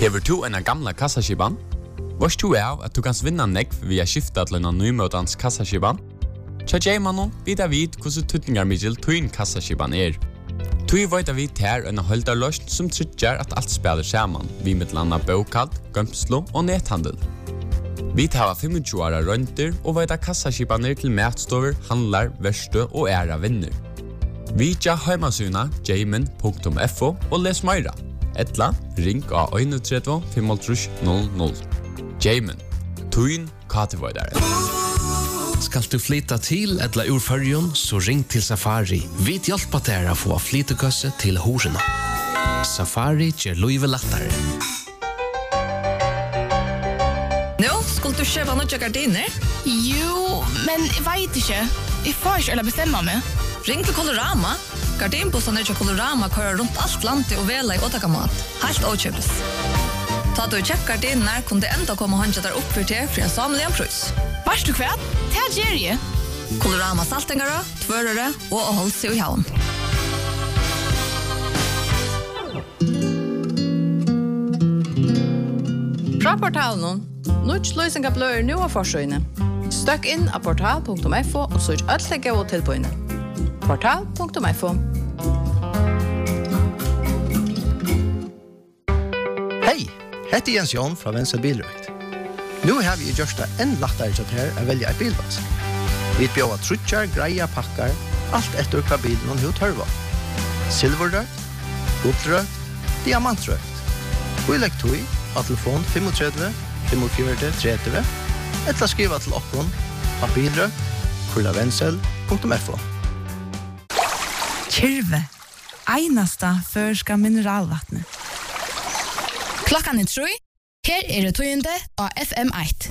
Hever du en gamla kassaskiban? Vars du at du kan vinna nekv via skifta til en nymøtans kassaskiban? Tja Jaimanon vidar vid hvordan tutningar middel tuin kassaskiban Tui veit vi ter en holdarløst som tryggjar at alt spiller saman, vi mittlanda bokald, gømslo og nethandel. Vi tar 25 åra rønter og veit kassaskibaner til matstover, handlar, verste og æra vinner. Vi tja heimasuna jaimin.fo og les meira. Etla, ring av 31 55 00. Jaimin, tuin katevoidare. Skal du flytta til eller ur Førjun, så ring til Safari. Vi hjelper deg å få flyttekøsse til horena. Safari gjør livet lettere. Nå, skulle du kjøpe noen gardiner? Jo, men jeg vet ikke. Jeg får ikke eller bestemme meg. Ring til Colorama. Gardinbossene til Colorama kører rundt alt landet og vela i åtakamat. Helt åkjøpes. Ta du kjøpt gardiner, kunne det enda komme håndja der oppfyrt til for en samlig prøys. Varst du kvært? Det gjør jeg. Colorama saltingere, tvørere og holdt seg i havn. Fra portalen, Nuts løsning av bløyer nå av forsøyene. Støkk inn av portal.fo og søk alle gode tilbøyene. Portal.fo. Hei, hette Jens Jon fra Venstre Bilrøkt. Nu har vi gjort det enn lettere til her å velge et bilvask. Vi bjør trutjar, greia, pakkar, alt etter hva bilen og hva tørva. Silverrøkt, guldrøkt, diamantrøkt. Og i lekktøy av telefon 35 45 30 eller skriva til oppgånd av bilrøkt@vensel.fo. Kyrve, einasta førska mineralvattnet. Klokkan 3. Her det tøyende av FM1.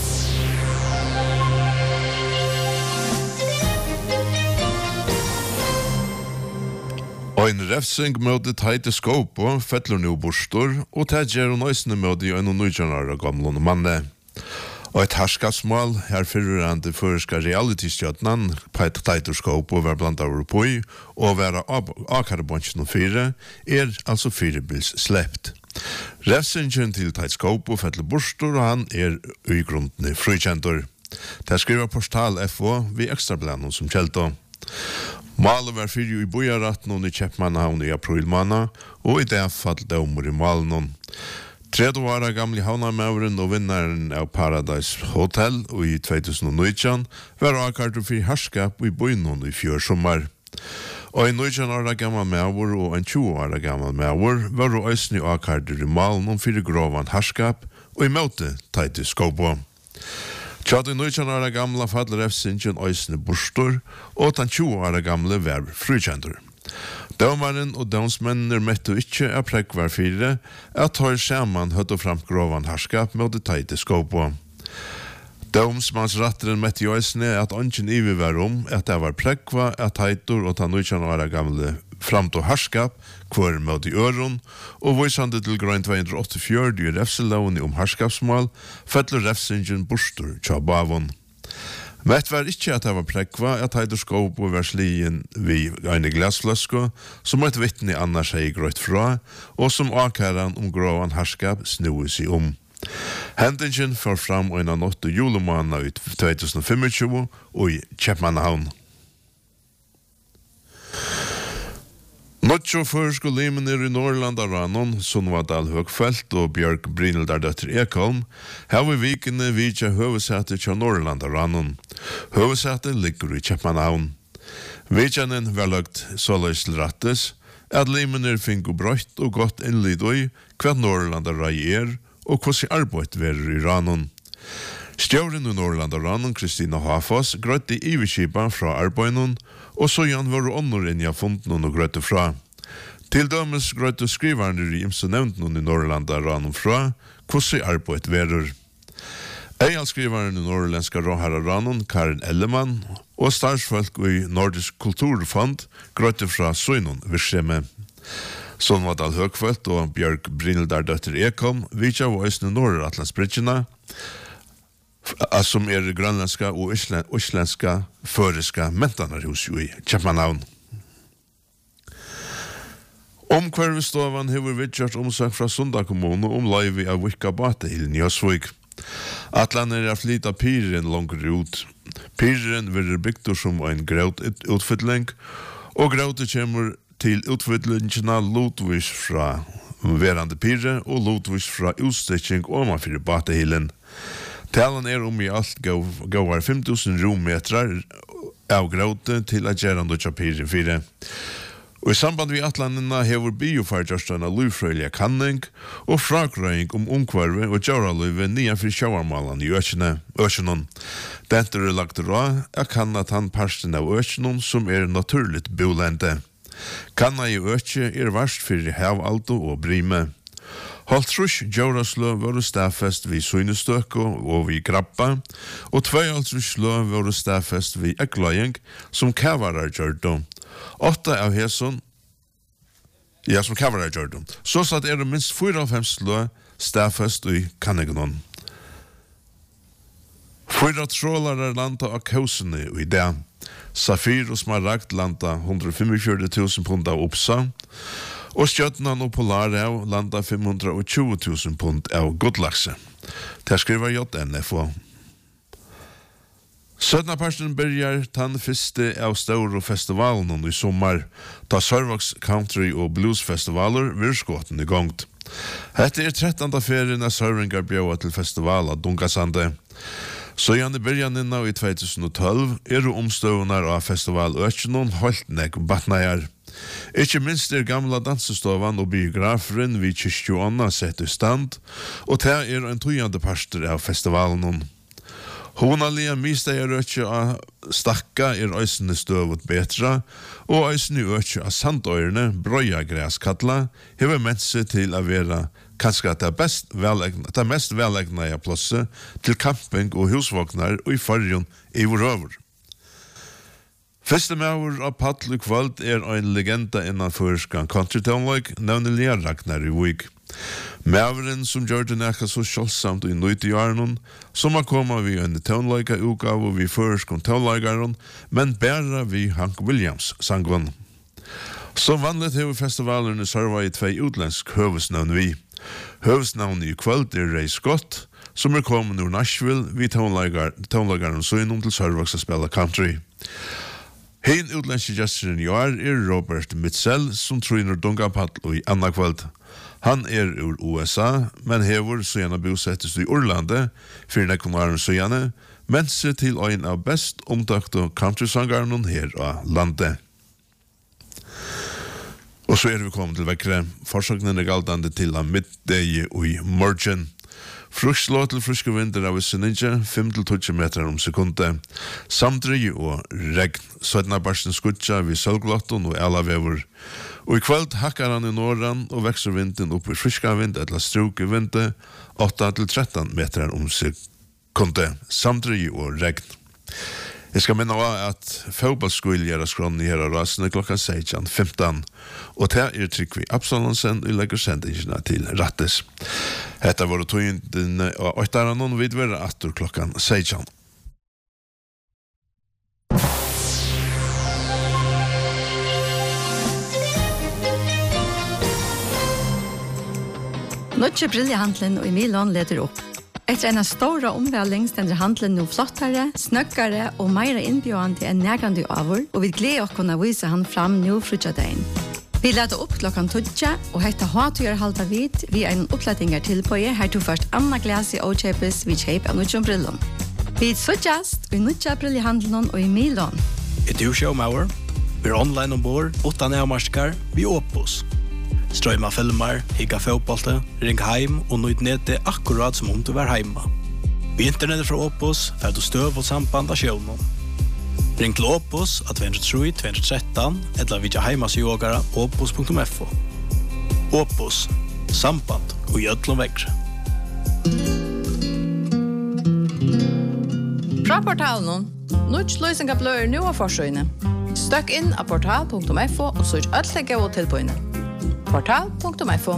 Ein refsing møte teite skåp og fettler nu bostor, og det gjør hun øysene møte i en 19 gamle manne. Og et herskapsmål her fyrrande føreska reality-stjøtnen på et teite skåp og være blant av på og være akarbonsjen 4 altså 4-bils slept. Refsingen til teite skåp og fettler bostor, og han i grunden frikjentor. Det skriver Portal FO ved ekstrablanen som kjelter. Malet var fyrir i bojaretten og i Kjeppmannhavn i april måned, og i det fall dømmer i malen. 30 år gamle havnamøveren og vinneren av Paradise Hotel og i 2019 var akkurat for herskap i bøynen i fjør sommer. Og en 19 år gammel møver og en 20 år gammel møver var og øsne akkurat i malen for grovan herskap og i møte teite skåpå. Tjade 19 år gamle faller refsingen øysene bostor, og den 20 år gamle var frikjentor. Dømaren og dømsmennene møtte ikke av prekvar 4, at tar sammen høtt fram grovan herskap med det teite skåpå. Dømsmannsratteren møtte i øysene at ønsken ivi var at det var prekva, at teitor og den 19 år gamle framt og herskap, kvar med i øron, og visande til grøn 284 i refselavene herskapsmål, fettler refsingen bostor tja bavon. Mett var ikke at det var prekva, at heider skåp og var slien vi en glasflasko, som et vittne annars hei grøyt fra, og som akæran grovan herskap snui seg Hendingen får fram en av 8 julemåneder i 2025 og i Kjeppmannhavn. Notjo førsko limener i Norrland av Ranon, Sunnvadal Høgfelt og Bjørk Brynildar døtter Ekholm, her vi vikene vidja høvesetet til Norrland av Ranon. Høvesetet ligger i Kjeppmannhavn. Vidjanen var lagt såleis til rattes, at limener finko brøtt og godt innlid i hva Norrland av Rai og hvordan arbeid verer i Ranon. Stjåren i Norrland av Ranon, Kristina Hafas, grøtte i iverskipa fra arbeidet, og så igjen var ånder inn i funden og grøtte fra. Til dømes grøtte skriverne i imse nevnten i Norrland av Ranon fra, hvordan arbeid verer. Eialskriveren i norrländska Råhara Ranon, Karin Ellemann, og starsfolk i Nordisk Kulturfond, grøtte fra Søynon Virksemme. Sunnvadal Høgfelt og Bjørk Brynildar døtter Ekholm, vidja av Øysene Norratlandsbridgena, som grønlandska og islandska føreska mentanarhus i Kjeppmannhavn. Omkvarvestovan hever vidtjart omsøk fra Sunda kommune om leivi av Vikka Batehillen i Høsvik. Atlan av flyta pyren langt ut. Pyren vil bygd som en grøt utfytling, og grøtet kommer til utfytlingene lotvis fra verande pyre og lotvis fra utstekking omanfyr Batehillen. Talen i alt gåvar 5.000 rommetrar av grøtet til at gjerande av pyren 4. Og i samband vi atlandina hever biofargjørstana lufrøyliga kanning og frakrøying omkvarve og djauraløyve nian fyrir sjavarmalan i økjenon. Dette lagt råd kanna tann parsten av økjenon som naturligt bolende. Kanna i økje varst fyrir havaldo og brime. Haltrus djauraslø var stafest vi søynestøko og vi grabba, og 2 slø var stafest vi ekløying som kavarar gjørdo. 8 av heson, som kavarar gjørdo. Så satt det minst 4-5 slø stafest i Kannegnon. 4 trålare landa av kausene i det. Safir og Smaragd landa 145.000 pund av Opsa, og Stjøtnan og Polarhav landa 520.000 pund av Godlakse. Det skriver JNFO. 17. parten byrjar tann fyrste av Stauro festivalen i sommar, da Sørvaks Country og Blues festivaler virskåten i gongt. Hette 13. ferien av Sørvingar bjøa til festival av Dunkasande. Så i byrjanina i 2012 omstøvnar av festival Økjenon holdt nek batnajar. Ikke minst gamla dansestovan og biograferen vid Kyrkjøana sett i stand, og det en tøyande parster av festivalen. Honalia misteier økje av stakka øysene støvut betra, og øysene økje av sandøyrene, brøya græskatla, hever mense til å være kanskje det mest velegna i plåse til camping og husvognar og i fargen i vår over. Festemauer av Paddel i kvöld en legenda innan førskan country-townløyk, nevnelig Ragnar i Vik. Maveren som gjør det nekka så kjølsamt i nøyt i åren, som har kommet vi en townløyka utgave vi førskan townløykaren, men bæra vi Hank Williams sangvann. Som vanligt hever festivalerne serva i 2 utlensk høvesnavn vi. Høvesnavn i kvöld Ray Scott, som kommet ur Nashville, vi townløykaren søgnom til Sørvaks å spela country. Hein utlenske gesteren i år Robert Mitchell, som tryner Dungapaddel i Anna kvöld. Han ur USA, men hever søgjane bosettes i Orlande, for nekonaren søgjane, men ser til en av best omtakte countrysangaren her av landet. Og så vi kommet til vekkere. Forsøkene galdande til av middag i morgen. Frukslå til friske vinder av Sinninja, 5-20 meter sekundet. Samdrigi og regn. 17 barsten skutja vid Sølglotten og Elavever. Og i kveld hakkar han i norran og vekser vinden opp i friska vind eller struke vinde 8-13 meter sekundet. Samdrigi og regn. Jeg skal minne at fotballskolen gjør skrån i her av rasene klokka 16:15, og det Tryggvi Absalonsen og legger sendingene til Rattes. Dette var togjen og 8 av noen videre atter klokka 16. Nødje briljehandelen og i Milan leder opp. Etter en stora omvæling stender handelen nå flottere, snøkkere og meira innbjørende enn nærgande avur, og vi gleder oss kunne vise han fram nå frutjadein. Vi leder opp klokkan 12, og hette hatøyer halda vid vi en opplettinger tilbøye her to først Anna Glas i Åkjøpes vi kjøp av nødjon brillon. Vi søtjast i nødja briljehandelen og i Milan. Du showmauer, vi online ombord, 8 nærmarskar, vi Opus. Strøyma filmer, higga fotbollte, ring heim og nøyd nede akkurat som om du var heima. Vi internettet fra Opus, fer du støv og samband av sjøvnen. Ring til Opus av 203-213, eller vidja heimas i jogara opus.fo. Opus, samband og gjødlom vekre. Fra portalen, nødt løsninger bløyer nå av forsøgene. Støkk inn av portal.fo og søk alle gode tilbøyene. Portal.fo.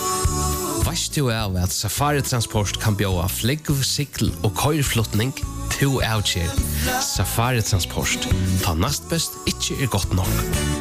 Veist du av at Safari Transport kan bjåa flegg, sikkel og køyrflotning to avgjør. Safari Transport. Ta nast best ikke godt nok.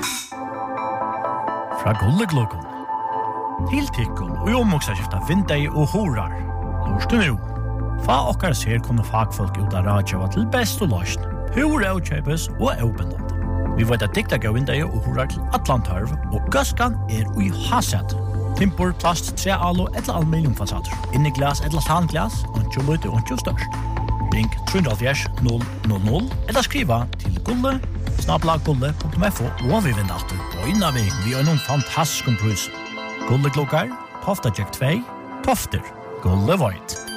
Fra Gulleglokon. Til tikkun og omvoksaskifta vindei og horar. Lorstu nu. Fa okkar ser kunne fagfolk ut av radjava til best og løsn. Hur avkjøpes og avbindande. Vi vet at dikta gav vindei og horar til Atlantarv, og gøskan i haset. Timpor, plast, tre alo eller aluminiumfasader. Inni glas eller tanglas, og løyte og størst. Ring 370 000 eller skriva til gulle@gulle.fo og vi vinner alltid på innaving vi har noen fantastisk pris. Gulle klokkar, Tofta Jack 2, Tofter, Gulle Void.